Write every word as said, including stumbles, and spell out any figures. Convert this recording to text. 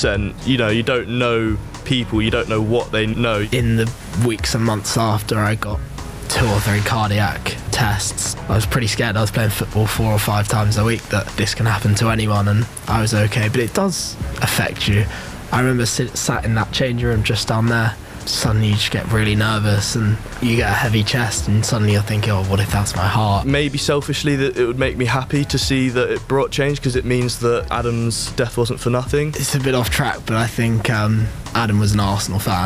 percent. You know, you don't know people, you don't know what they know. In the weeks and months after I got two or three cardiac tests, I was pretty scared. I was playing football four or five times a week that this can happen to anyone, and I was okay, but it does affect you. I remember sit, sat in that changing room just down there. Suddenly you just get really nervous and you get a heavy chest, and suddenly you're thinking, oh, what if that's my heart? Maybe selfishly that it would make me happy to see that it brought change, because it means that Adam's death wasn't for nothing. It's a bit off track, but I think um, Adam was an Arsenal fan.